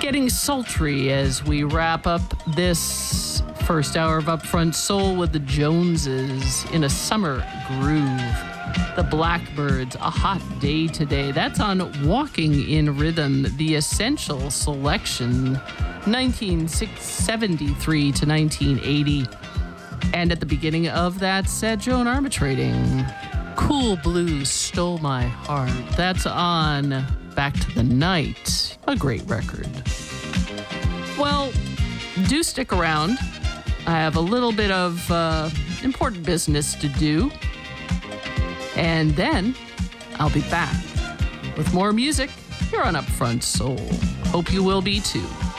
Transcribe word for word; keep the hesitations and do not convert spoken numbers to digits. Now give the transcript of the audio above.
getting sultry as we wrap up this first hour of Upfront Soul with the Joneses in a summer groove. The Blackbirds, A Hot Day Today. That's on Walking in Rhythm, the Essential Selection, nineteen seventy-three to nineteen eighty. And at the beginning of that set, Joan Armatrading, Cool Blues Stole My Heart. That's on Back to the Night, a great record. Well, do stick around. I have a little bit of uh, important business to do. And then I'll be back with more music here on Upfront Soul. Hope you will be too.